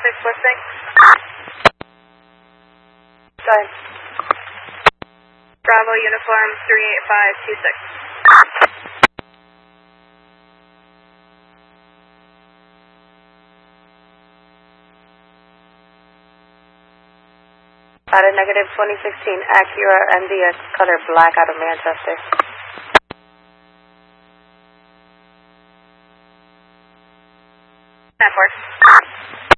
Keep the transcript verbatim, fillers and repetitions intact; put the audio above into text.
six listing. Go ahead. Bravo uniform three eight five two six. Out of negative twenty sixteen Acura M D X color black out of Manchester. Network.